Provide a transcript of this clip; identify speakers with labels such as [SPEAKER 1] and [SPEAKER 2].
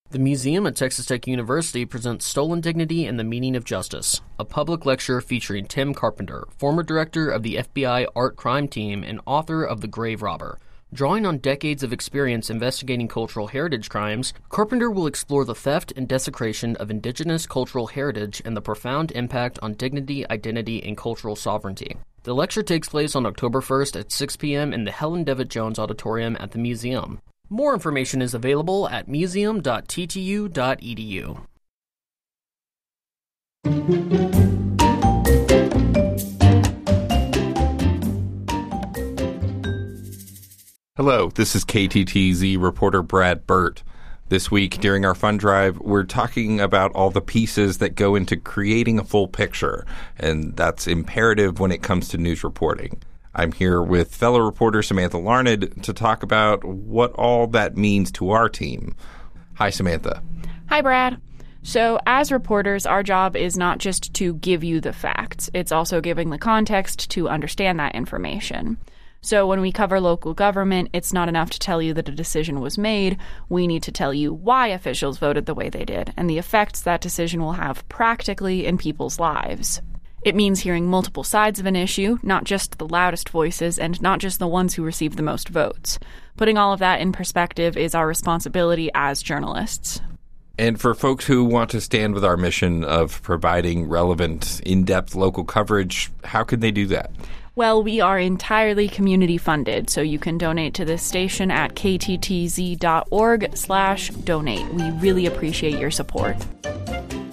[SPEAKER 1] The museum at Texas Tech University presents Stolen Dignity and the Meaning of Justice, a public lecture featuring Tim Carpenter, former director of the FBI Art Crime Team and author of The Grave Robber. Drawing on decades of experience investigating cultural heritage crimes, Carpenter will explore the theft and desecration of indigenous cultural heritage and the profound impact on dignity, identity, and cultural sovereignty. The lecture takes place on October 1st at 6 p.m. in the Helen Devitt Jones Auditorium at the museum. More information is available at museum.ttu.edu.
[SPEAKER 2] Hello, this is KTTZ reporter Brad Burt. This week, during our fund drive, we're talking about all the pieces that go into creating a full picture, and that's imperative when it comes to news reporting. I'm here with fellow reporter Samantha Larned to talk about what all that means to our team. Hi, Samantha.
[SPEAKER 3] Hi, Brad. So, as reporters, our job is not just to give you the facts. It's also giving the context to understand that information. So when we cover local government, it's not enough to tell you that a decision was made. We need to tell you why officials voted the way they did and the effects that decision will have practically in people's lives. It means hearing multiple sides of an issue, not just the loudest voices and not just the ones who receive the most votes. Putting all of that in perspective is our responsibility as journalists.
[SPEAKER 2] And for folks who want to stand with our mission of providing relevant, in-depth local coverage, how can they do that?
[SPEAKER 3] Well, we are entirely community funded, so you can donate to this station at kttz.org/donate. We really appreciate your support.